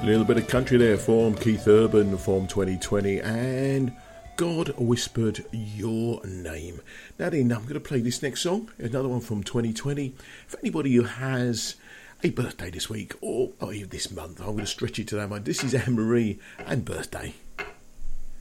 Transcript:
little bit of country there from Keith Urban from 2020 and God Whispered Your Name. Now then, I'm going to play this next song, another one from 2020. For anybody who has a birthday this week or even this month, I'm going to stretch it to that one. This is Anne Marie and Birthday.